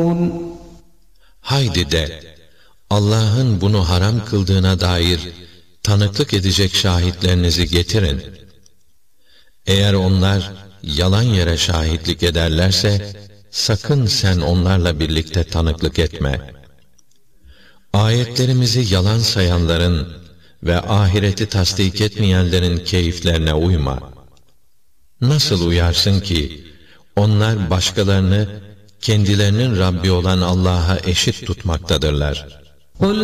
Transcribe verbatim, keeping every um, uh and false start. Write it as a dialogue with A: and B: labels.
A: Haydi de, Allah'ın bunu haram kıldığına dair tanıklık edecek şahitlerinizi getirin. Eğer onlar yalan yere şahitlik ederlerse, sakın sen onlarla birlikte tanıklık etme. Ayetlerimizi yalan sayanların ve ahireti tasdik etmeyenlerin keyiflerine uyma. Nasıl uyarsın ki, onlar başkalarını kendilerinin Rabbi olan Allah'a eşit tutmaktadırlar.